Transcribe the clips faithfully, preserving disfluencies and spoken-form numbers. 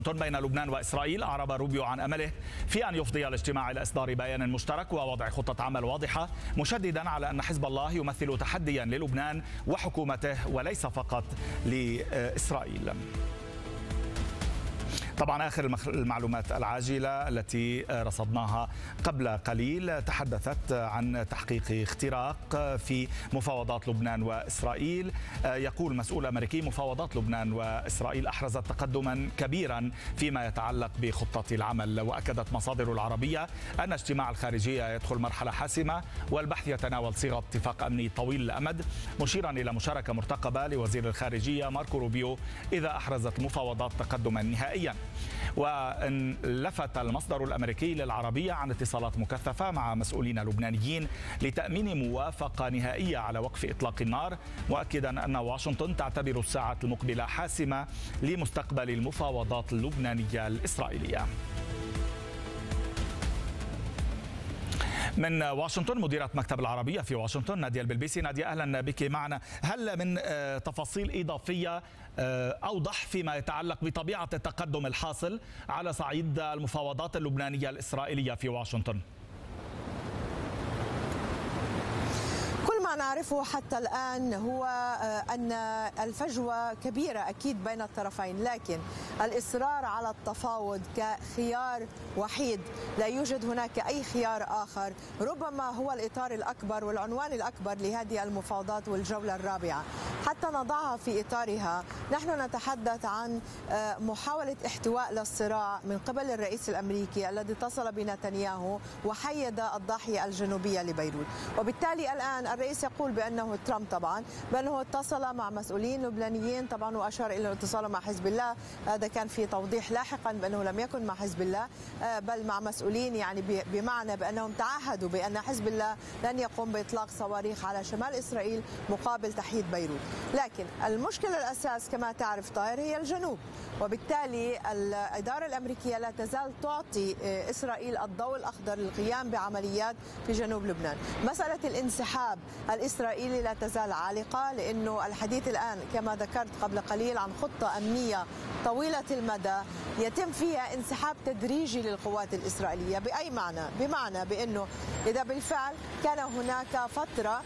بين لبنان وإسرائيل. أعرب روبيو عن أمله في أن يفضي الاجتماع إلى إصدار بيان مشترك ووضع خطة عمل واضحة، مشددا على أن حزب الله يمثل تحديا للبنان وحكومته وليس فقط لإسرائيل. طبعا آخر المعلومات العاجلة التي رصدناها قبل قليل تحدثت عن تحقيق اختراق في مفاوضات لبنان وإسرائيل. يقول مسؤول أمريكي مفاوضات لبنان وإسرائيل أحرزت تقدما كبيرا فيما يتعلق بخطة العمل، وأكدت مصادر العربية أن اجتماع الخارجية يدخل مرحلة حاسمة والبحث يتناول صيغة اتفاق أمني طويل الأمد، مشيرا إلى مشاركة مرتقبة لوزير الخارجية ماركو روبيو إذا أحرزت المفاوضات تقدما نهائيا. وإن لفت المصدر الأمريكي للعربية عن اتصالات مكثفة مع مسؤولين لبنانيين لتأمين موافقة نهائية على وقف إطلاق النار، مؤكدا أن واشنطن تعتبر الساعة المقبلة حاسمة لمستقبل المفاوضات اللبنانية الإسرائيلية. من واشنطن مديرة مكتب العربية في واشنطن نادية البلبيسي. نادية أهلا بك معنا. هل من تفاصيل إضافية أوضح فيما يتعلق بطبيعة التقدم الحاصل على صعيد المفاوضات اللبنانية الإسرائيلية في واشنطن؟ كل ما نعرفه حتى الآن هو أن الفجوة كبيرة أكيد بين الطرفين، لكن الإصرار على التفاوض كخيار وحيد، لا يوجد هناك أي خيار آخر، ربما هو الإطار الأكبر والعنوان الأكبر لهذه المفاوضات والجولة الرابعة. حتى نضعها في إطارها، نحن نتحدث عن محاولة احتواء للصراع من قبل الرئيس الأمريكي الذي اتصل بنتنياهو وحيد الضاحية الجنوبية لبيروت، وبالتالي الآن الرئيس يقول بأنه ترامب طبعا بأنه اتصل مع مسؤولين لبنانيين طبعا، وأشار إلى اتصاله مع حزب الله. هذا كان في توضيح لاحقا بأنه لم يكن مع حزب الله بل مع مسؤولين، يعني بمعنى بأنهم تعهدوا بأن حزب الله لن يقوم بإطلاق صواريخ على شمال إسرائيل مقابل تحييد بيروت. لكن المشكلة الأساس كما تعرف طاهر هي الجنوب، وبالتالي الإدارة الأمريكية لا تزال تعطي إسرائيل الضوء الأخضر للقيام بعمليات في جنوب لبنان. مسألة الانسحاب الإسرائيلي لا تزال عالقة، لأنه الحديث الآن كما ذكرت قبل قليل عن خطة أمنية طويلة المدى يتم فيها انسحاب تدريجي للقوات الإسرائيلية. بأي معنى؟ بمعنى بأنه إذا بالفعل كان هناك فترة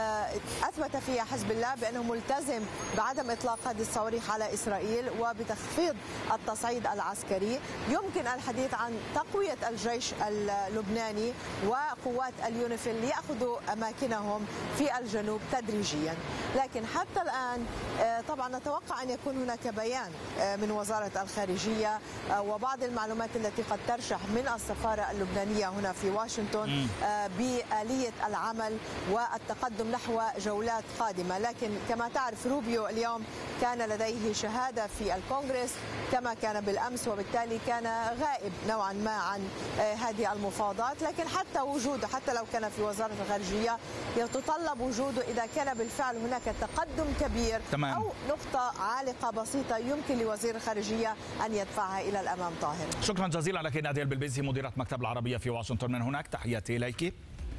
أثبت فيها حزب الله بأنه ملتزم بعدم إطلاق هذه الصواريخ على إسرائيل وبتخفيض التصعيد العسكري، يمكن الحديث عن تقوية الجيش اللبناني وقوات اليونيفيل ليأخذوا أماكنهم في الجنوب تدريجيا. لكن حتى الآن طبعا نتوقع أن يكون هناك بيان من وزارة الخارجية وبعض المعلومات التي قد ترشح من السفارة اللبنانية هنا في واشنطن بآلية العمل والتقدم نحو جولات قادمة. لكن كما تعرف روبيو اليوم كان لديه شهادة في الكونغرس كما كان بالأمس، وبالتالي كان غائب نوعا ما عن هذه المفاوضات. لكن حتى وجوده حتى لو كان في وزارة الخارجية يتطلب وجوده إذا كان بالفعل هناك تقدم كبير تمام. أو نقطة عالقة بسيطة يمكن لوزير الخارجية أن يدفعها إلى الأمام. طاهر، شكرا جزيلا لك نادية البلبيسي مديرة مكتب العربية في واشنطن من هناك. تحياتي إليك.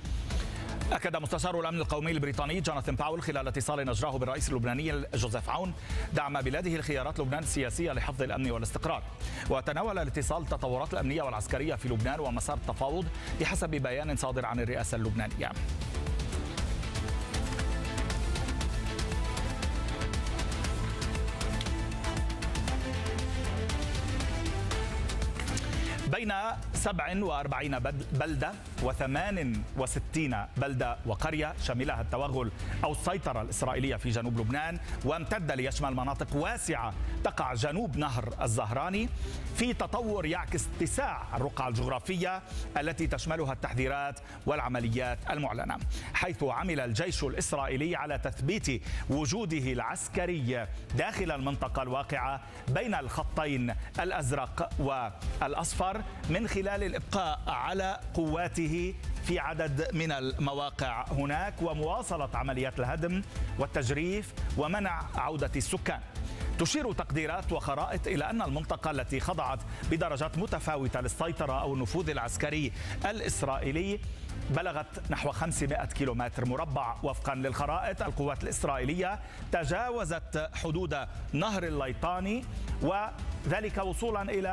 أكد مستشار الأمن القومي البريطاني جوناثان باول خلال اتصال أجراه بالرئيس اللبناني جوزيف عون دعم بلاده لخيارات لبنان السياسية لحفظ الأمن والاستقرار. وتناول الاتصال التطورات الأمنية والعسكرية في لبنان ومسار التفاوض بحسب بيان صادر عن الرئاسة اللبنانية. بين سبع وأربعين بلدة وثمان وستين بلدة وقرية شملها التوغل أو السيطرة الإسرائيلية في جنوب لبنان، وامتد ليشمل مناطق واسعة تقع جنوب نهر الزهراني، في تطور يعكس اتساع الرقعة الجغرافية التي تشملها التحذيرات والعمليات المعلنة، حيث عمل الجيش الإسرائيلي على تثبيت وجوده العسكري داخل المنطقة الواقعة بين الخطين الأزرق والأصفر من خلال الإبقاء على قواته في عدد من المواقع هناك، ومواصلة عمليات الهدم والتجريف ومنع عودة السكان. تشير تقديرات وخرائط إلى أن المنطقة التي خضعت بدرجات متفاوتة للسيطرة أو النفوذ العسكري الإسرائيلي بلغت نحو خمسمائة كيلومتر مربع. وفقا للخرائط القوات الإسرائيلية تجاوزت حدود نهر الليطاني، وذلك وصولا إلى